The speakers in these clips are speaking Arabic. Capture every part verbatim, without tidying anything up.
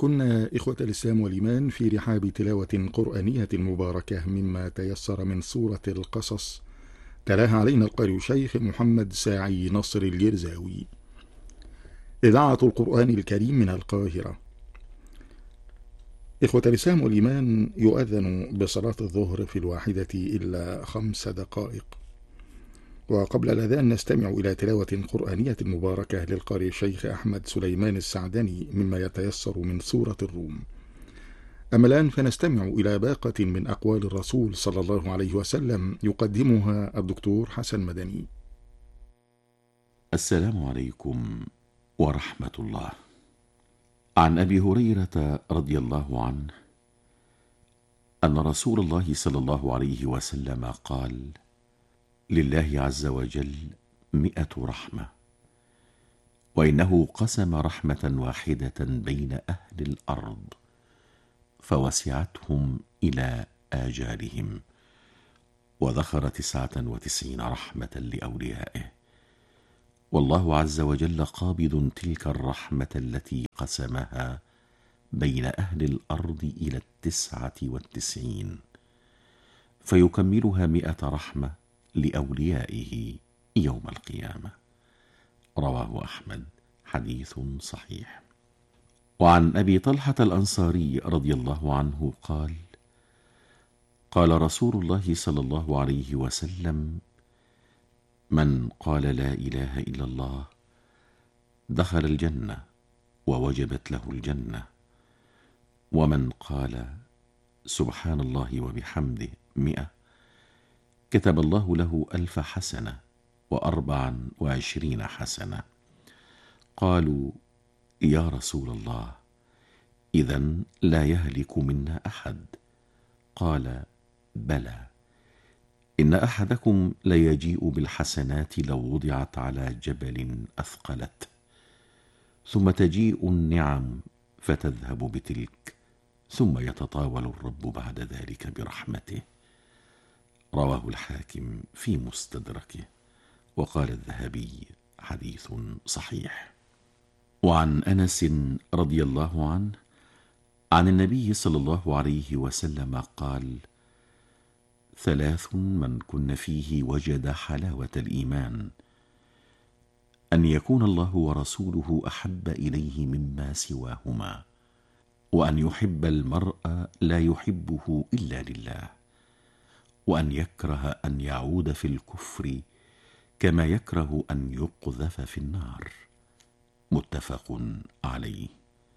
كنا إخوة الإسلام والإيمان في رحاب تلاوة قرآنية مباركة مما تيسر من سورة القصص، تلاها علينا القارئ الشيخ محمد ساعي نصر الجرزاوي. إذاعة القرآن الكريم من القاهرة. إخوة الإسلام والإيمان، يؤذن بصلاة الظهر في الواحدة إلا خمس دقائق، وقبل الأذان نستمع إلى تلاوة قرآنية مباركة للقارئ الشيخ أحمد سليمان السعدني مما يتيسر من سورة الروم. أما الآن فنستمع إلى باقة من أقوال الرسول صلى الله عليه وسلم يقدمها الدكتور حسن مدني. السلام عليكم ورحمة الله. عن أبي هريرة رضي الله عنه أن رسول الله صلى الله عليه وسلم قال: لله عز وجل مئة رحمة، وإنه قسم رحمة واحدة بين أهل الأرض فوسعتهم إلى آجالهم، وذكر تسعة وتسعين رحمة لأوليائه، والله عز وجل قابض تلك الرحمة التي قسمها بين أهل الأرض إلى التسعة والتسعين، فيكملها مئة رحمة لأوليائه يوم القيامة. رواه أحمد، حديث صحيح. وعن أبي طلحة الأنصاري رضي الله عنه قال: قال رسول الله صلى الله عليه وسلم: من قال لا إله إلا الله دخل الجنة ووجبت له الجنة، ومن قال سبحان الله وبحمده مئة كتب الله له ألف حسنة وأربعا وعشرين حسنة. قالوا: يا رسول الله، إذن لا يهلك منا أحد؟ قال: بلى، إن أحدكم ليجيء بالحسنات لو وضعت على جبل أثقلت، ثم تجيء النعم فتذهب بتلك، ثم يتطاول الرب بعد ذلك برحمته. رواه الحاكم في مستدركه، وقال الذهبي: حديث صحيح. وعن أنس رضي الله عنه عن النبي صلى الله عليه وسلم قال: ثلاث من كن فيه وجد حلاوة الإيمان: أن يكون الله ورسوله أحب إليه مما سواهما، وأن يحب المرء لا يحبه إلا لله، وأن يكره أن يعود في الكفر كما يكره أن يقذف في النار. متفق عليه.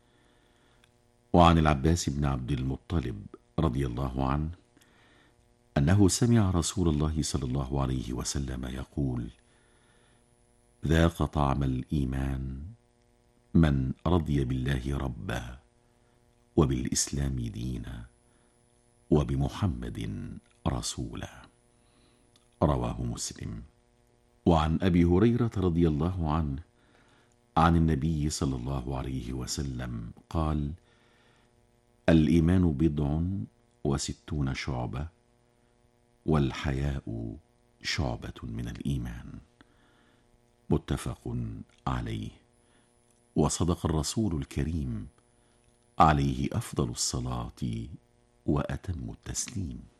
وعن العباس بن عبد المطلب رضي الله عنه أنه سمع رسول الله صلى الله عليه وسلم يقول: ذاق طعم الإيمان من رضي بالله ربا، وبالإسلام دينا، وبمحمد رسولا. رواه مسلم. وعن أبي هريرة رضي الله عنه عن النبي صلى الله عليه وسلم قال: الإيمان بضع وستون شعبة، والحياء شعبة من الإيمان. متفق عليه. وصدق الرسول الكريم عليه أفضل الصلاة وأتم التسليم.